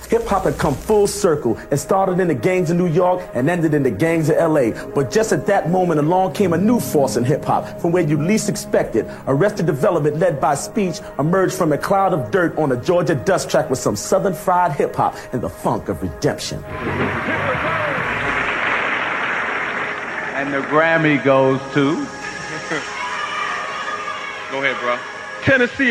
Hip-hop had come full circle. It started in the gangs of New York and ended in the gangs of L.A. But just at that moment, along came a new force in hip-hop, from where you least expected. Arrested Development, led by Speech, emerged from a cloud of dirt on a Georgia dust track with some southern fried hip-hop and the funk of redemption. And the Grammy goes to... Go ahead, bro. Tennessee